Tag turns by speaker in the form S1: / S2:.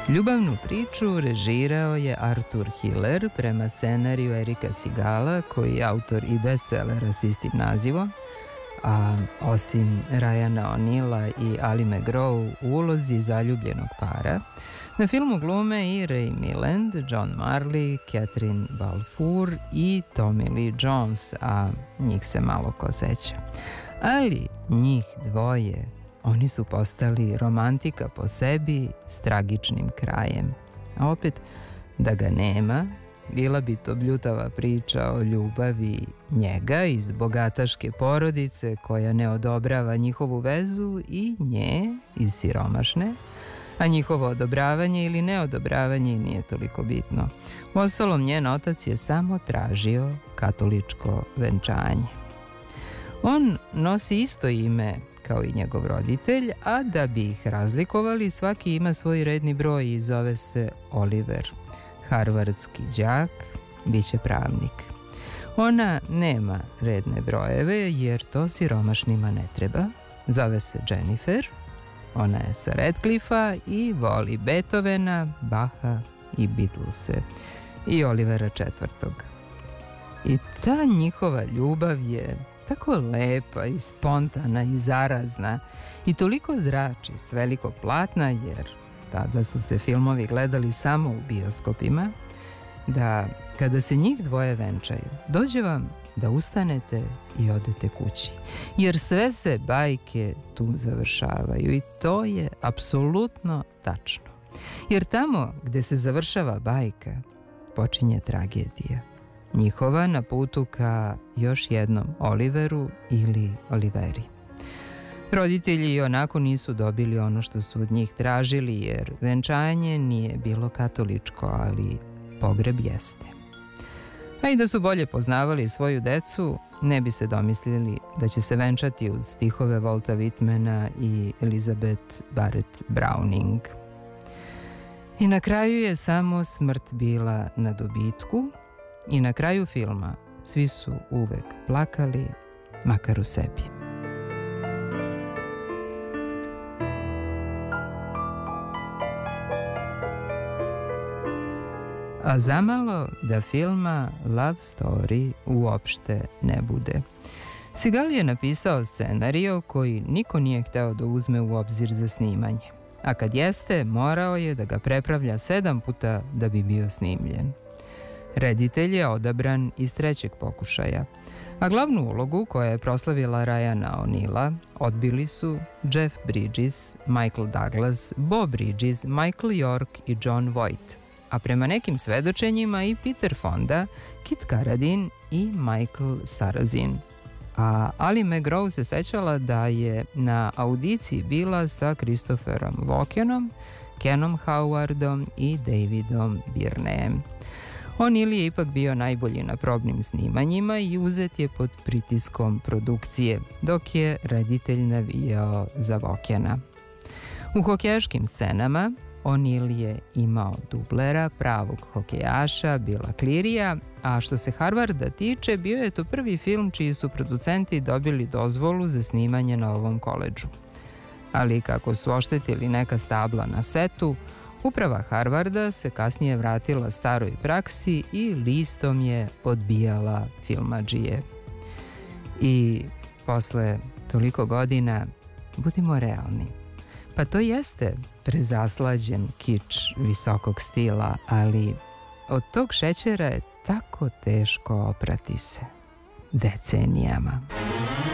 S1: Ljubavnu priču režirao je Arthur Hiller prema scenariju Erika Sigala, koji je autor i bestsellera s istim nazivom, a osim Ryana O'Neala i Ali McGraw u ulozi zaljubljenog para, na filmu glume i Ray Milland, John Marley, Catherine Balfour i Tommy Lee Jones, a njih se malo ko seća. Ali njih dvoje, oni su postali romantika po sebi s tragičnim krajem. A opet, da ga nema, bila bi to bljutava priča o ljubavi njega iz bogataške porodice koja ne odobrava njihovu vezu i nje iz siromašne, a njihovo odobravanje ili neodobravanje nije toliko bitno. Uostalom, njen otac je samo tražio katoličko venčanje. On nosi isto ime kao i njegov roditelj, a da bi ih razlikovali, svaki ima svoj redni broj i zove se Oliver. Harvardski đak, bit će pravnik. Ona nema redne brojeve jer to siromašnima ne treba. Zove se Jennifer, ona je sa Radcliffa i voli Beethovena, Baha i Beatlese i Olivera IV. I ta njihova ljubav je tako lepa i spontana i zarazna i toliko zrači s velikog platna, jer tada su se filmovi gledali samo u bioskopima, da kada se njih dvoje venčaju, dođe vam da ustanete i odete kući. Jer sve se bajke tu završavaju i to je apsolutno tačno. Jer tamo gde se završava bajka, počinje tragedija. Njihova na putu ka još jednom Oliveru ili Oliveri. Roditelji i onako nisu dobili ono što su od njih tražili, jer venčanje nije bilo katoličko, ali pogreb jeste. A i da su bolje poznavali svoju decu, ne bi se domislili da će se venčati uz stihove Walta Whitmana i Elizabeth Barrett Browning. I na kraju je samo smrt bila na dobitku i na kraju filma svi su uvek plakali, makar u sebi. A zamalo da filma Love Story uopšte ne bude. Segal je napisao scenario koji niko nije hteo da uzme u obzir za snimanje. A kad jeste, morao je da ga prepravlja 7 puta da bi bio snimljen. Reditelj je odabran iz 3. pokušaja, a glavnu ulogu, koja je proslavila Ryana O'Neala, odbili su Jeff Bridges, Michael Douglas, Bo Bridges, Michael York i John Voight, a prema nekim svedočenjima i Peter Fonda, Kit Carradine i Michael Sarrazin. A Ali McGraw se sećala da je na audiciji bila sa Christopherom Walkenom, Kenom Howardom i Davidom Byrneem. O'Neill je ipak bio najbolji na probnim snimanjima i uzet je pod pritiskom produkcije, dok je reditelj navijao za Walkena. U hokejaškim scenama O'Neill je imao dublera, pravog hokejaša Billa Clearya, a što se Harvarda tiče, bio je to prvi film čiji su producenti dobili dozvolu za snimanje na ovom koledžu. Ali kako su oštetili neka stabla na setu, uprava Harvarda se kasnije vratila staroj praksi i listom je odbijala filmadžije. I posle toliko godina, budimo realni, pa to jeste prezaslađen kič visokog stila, ali od tog šećera je tako teško oprati se decenijama.